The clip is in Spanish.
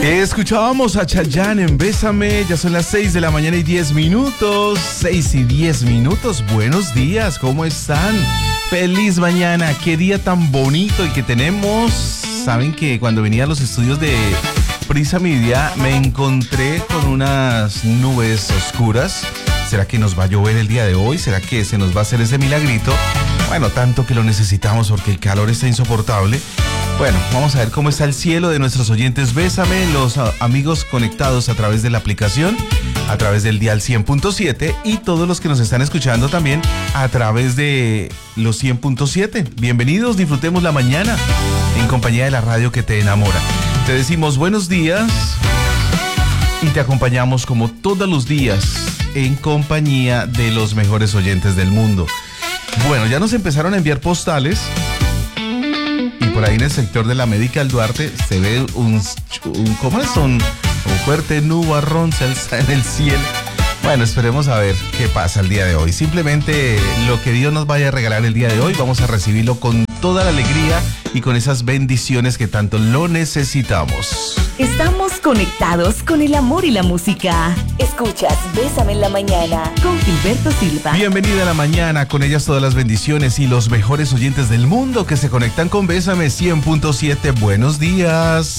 Escuchábamos a Chayanne en Bésame, ya son las 6 de la mañana y 10 minutos, 6 y 10 minutos, buenos días, ¿cómo están? Feliz mañana, qué día tan bonito y que tenemos. Saben que cuando venía a los estudios de Prisa Media me encontré con unas nubes oscuras. ¿Será que nos va a llover el día de hoy? ¿Será que se nos va a hacer ese milagrito? Bueno, tanto que lo necesitamos porque el calor está insoportable. Bueno, vamos a ver cómo está el cielo de nuestros oyentes Bésame, los amigos conectados a través de la aplicación, a través del dial 100.7 y todos los que nos están escuchando también a través de los 100.7. Bienvenidos, disfrutemos la mañana en compañía de la radio que te enamora. Te decimos buenos días y te acompañamos como todos los días en compañía de los mejores oyentes del mundo. Bueno, ya nos empezaron a enviar postales. Y por ahí en el sector de la Medical Duarte se ve un fuerte nubarrón se alza en el cielo. Bueno, esperemos a ver qué pasa el día de hoy. Simplemente lo que Dios nos vaya a regalar el día de hoy, vamos a recibirlo con toda la alegría y con esas bendiciones que tanto lo necesitamos. Estamos conectados con el amor y la música. Escuchas Bésame en la mañana con Gilberto Silva. Bienvenida a la mañana, con ellas todas las bendiciones y los mejores oyentes del mundo que se conectan con Bésame 100.7. Buenos días.